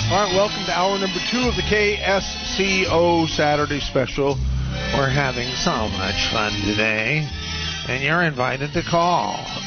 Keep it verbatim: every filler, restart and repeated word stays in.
All right, welcome to hour number two of the K S C O Saturday Special. We're having so much fun today, and you're invited to call.